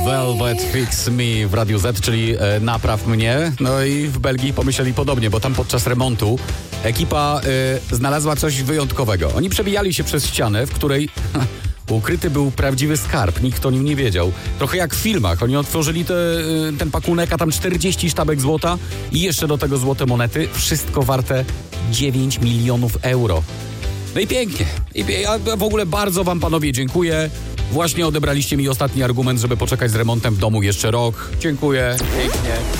Velvet Fix Me w Radiu Z, czyli napraw mnie. No i w Belgii pomyśleli podobnie, bo tam podczas remontu ekipa znalazła coś wyjątkowego. Oni przebijali się przez ścianę, w której ukryty był prawdziwy skarb. Nikt o nim nie wiedział. Trochę jak w filmach. Oni otworzyli ten pakunek, a tam 40 sztabek złota i jeszcze do tego złote monety. Wszystko warte 9 milionów euro. No i pięknie. Ja w ogóle bardzo wam, panowie, dziękuję. Właśnie odebraliście mi ostatni argument, żeby poczekać z remontem w domu jeszcze rok. Dziękuję. Pięknie.